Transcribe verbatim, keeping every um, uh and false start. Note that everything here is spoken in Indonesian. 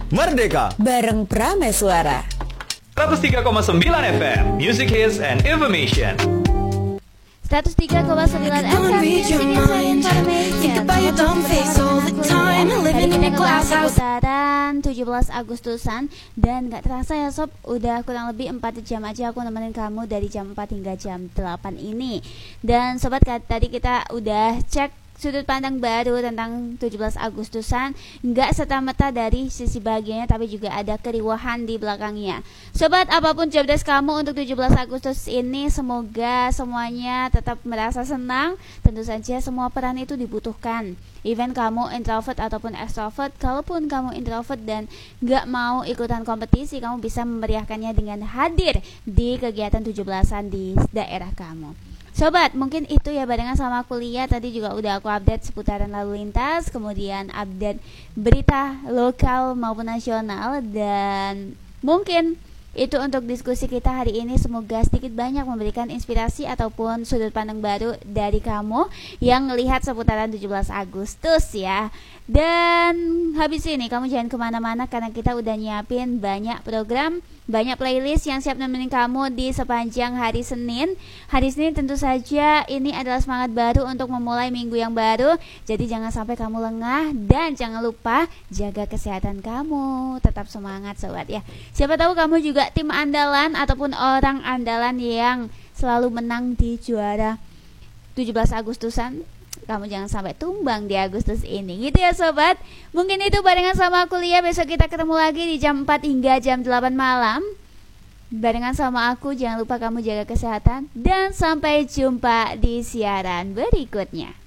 Merdeka bareng Prameswara seratus tiga koma sembilan F M Music Hits and Information. seratus tiga koma sembilan F M Music Hits and Information. Tadi kita ngebahas seputaran tujuh belas Agustusan. Dan gak terasa ya sob, udah kurang lebih empat jam aja aku nemenin kamu dari jam empat hingga jam delapan ini. Dan sobat, tadi kita udah cek sudut pandang baru tentang tujuh belas Agustusan. Nggak serta-merta dari sisi bahagianya, tapi juga ada keriuhan di belakangnya. Sobat, apapun job desk kamu untuk tujuh belas Agustus ini, semoga semuanya tetap merasa senang. Tentu saja semua peran itu dibutuhkan. Even kamu introvert ataupun extrovert, kalaupun kamu introvert dan nggak mau ikutan kompetisi, kamu bisa memeriahkannya dengan hadir di kegiatan tujuh belasan di daerah kamu. Sobat, mungkin itu ya barengan sama kuliah. Tadi juga udah aku update seputaran lalu lintas, kemudian update berita lokal maupun nasional. Dan mungkin itu untuk diskusi kita hari ini. Semoga sedikit banyak memberikan inspirasi ataupun sudut pandang baru dari kamu yang melihat seputaran tujuh belas Agustus ya. Dan habis ini kamu jangan kemana-mana, karena kita udah nyiapin banyak program, banyak playlist yang siap nemenin kamu di sepanjang hari Senin. Hari Senin tentu saja ini adalah semangat baru untuk memulai minggu yang baru. Jadi jangan sampai kamu lengah, dan jangan lupa jaga kesehatan kamu. Tetap semangat sobat ya. Siapa tahu kamu juga tim andalan ataupun orang andalan yang selalu menang di juara tujuh belas Agustusan. Kamu jangan sampai tumbang di Agustus ini, gitu ya sobat. Mungkin itu barengan sama kuliah. Besok kita ketemu lagi di jam empat hingga jam delapan malam barengan sama aku. Jangan lupa kamu jaga kesehatan, dan sampai jumpa di siaran berikutnya.